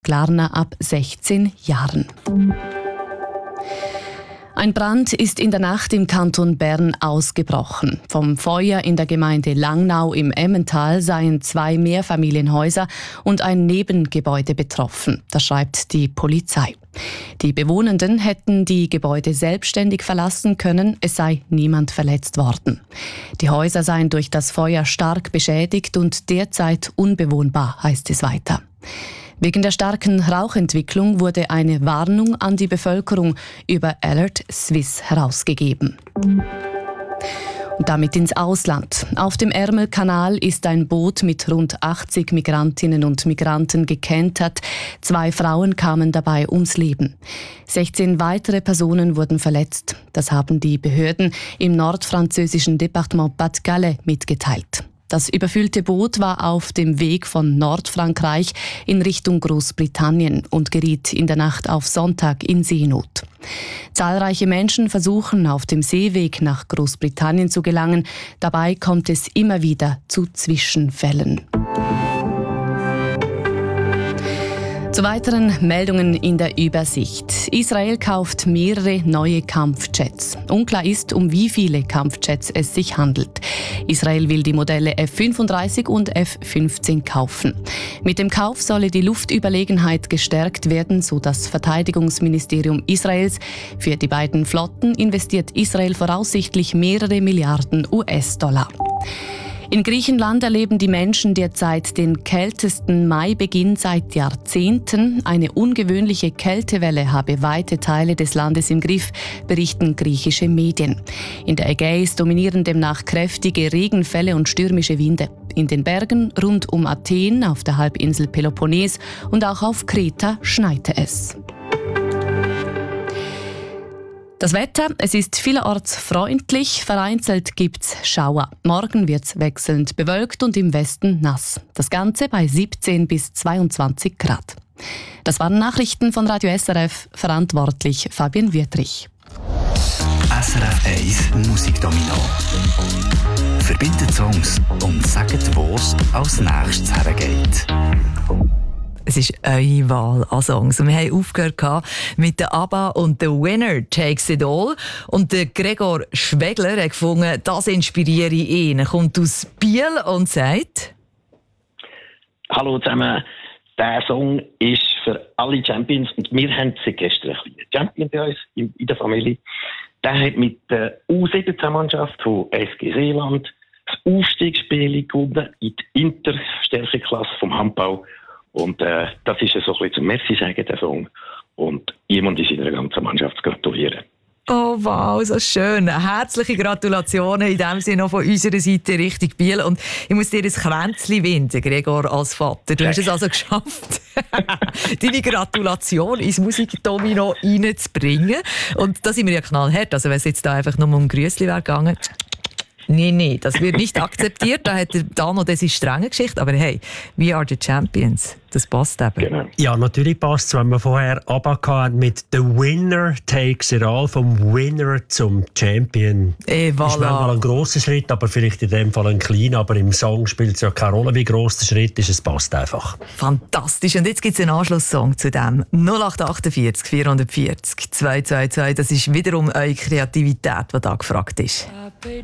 Glarna ab 16 Jahren. Ein Brand ist in der Nacht im Kanton Bern ausgebrochen. Vom Feuer in der Gemeinde Langnau im Emmental seien 2 Mehrfamilienhäuser und ein Nebengebäude betroffen. Das schreibt die Polizei. Die Bewohnenden hätten die Gebäude selbstständig verlassen können, es sei niemand verletzt worden. Die Häuser seien durch das Feuer stark beschädigt und derzeit unbewohnbar, heißt es weiter. Wegen der starken Rauchentwicklung wurde eine Warnung an die Bevölkerung über Alert Swiss herausgegeben. Und damit ins Ausland. Auf dem Ärmelkanal ist ein Boot mit rund 80 Migrantinnen und Migranten gekentert. 2 Frauen kamen dabei ums Leben. 16 weitere Personen wurden verletzt. Das haben die Behörden im nordfranzösischen Departement Pas-de-Calais mitgeteilt. Das überfüllte Boot war auf dem Weg von Nordfrankreich in Richtung Großbritannien und geriet in der Nacht auf Sonntag in Seenot. Zahlreiche Menschen versuchen, auf dem Seeweg nach Großbritannien zu gelangen. Dabei kommt es immer wieder zu Zwischenfällen. Zu weiteren Meldungen in der Übersicht. Israel kauft mehrere neue Kampfjets. Unklar ist, um wie viele Kampfjets es sich handelt. Israel will die Modelle F-35 und F-15 kaufen. Mit dem Kauf solle die Luftüberlegenheit gestärkt werden, so das Verteidigungsministerium Israels. Für die beiden Flotten investiert Israel voraussichtlich mehrere Milliarden US-Dollar. In Griechenland erleben die Menschen derzeit den kältesten Maibeginn seit Jahrzehnten. Eine ungewöhnliche Kältewelle habe weite Teile des Landes im Griff, berichten griechische Medien. In der Ägäis dominieren demnach kräftige Regenfälle und stürmische Winde. In den Bergen rund um Athen, auf der Halbinsel Peloponnes und auch auf Kreta schneite es. Das Wetter, es ist vielerorts freundlich, vereinzelt gibt's Schauer. Morgen wird's wechselnd bewölkt und im Westen nass. Das Ganze bei 17 bis 22 Grad. Das waren Nachrichten von Radio SRF, verantwortlich Fabian Wüthrich. SRF 1 Musikdomino. Verbindet Songs und sagt, wo es als nächstes hergeht. Es ist eure Wahl an Songs. Wir haben aufgehört mit der ABBA und «The Winner Takes It All». Und der Gregor Schwegler hat gefunden, das inspiriere ihn. Er kommt aus Biel und sagt: Hallo zusammen, dieser Song ist für alle Champions. Und wir haben gestern einen kleinen Champion bei uns in der Familie. Der hat mit der U17-Mannschaft von SG Seeland das Aufstiegsspiel gewonnen in die Interstärkeklasse vom Handball. Und das ist so ein bisschen zum Merci sagen, der Song. Und jemand in seiner ganzen Mannschaft zu gratulieren. Oh wow, so schön. Herzliche Gratulationen in dem Sinne noch von unserer Seite Richtung Biel. Und ich muss dir ein Kränzchen winden, Gregor, als Vater. Du hast es also geschafft, deine Gratulation ins Musikdomino reinzubringen. Und da sind wir ja knallhart. Also wenn es jetzt da einfach nur um Grüßli wäre gegangen... Nein, das wird nicht akzeptiert. Da hat der Dano diese strenge Geschichte. Aber hey, we are the champions. Das passt eben. Genau. Ja, natürlich passt es, wenn wir vorher ABBA hatten mit «The Winner Takes It All», vom Winner zum Champion. Voilà. Das ist manchmal ein grosser Schritt, aber vielleicht in dem Fall ein kleiner. Aber im Song spielt es ja keine Rolle, wie gross der Schritt ist. Es passt einfach. Fantastisch. Und jetzt gibt es einen Anschlusssong zu dem. 0848 440 222. Das ist wiederum eure Kreativität, die da gefragt ist.